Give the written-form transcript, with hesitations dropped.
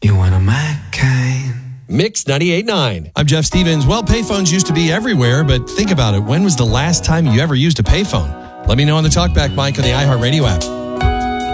You want a Mac kind. Mix 98.9. I'm Jeff Stevens. Well, payphones used to be everywhere, but think about it. When was the last time you ever used a payphone? Let me know on the TalkBack mic on the iHeartRadio app.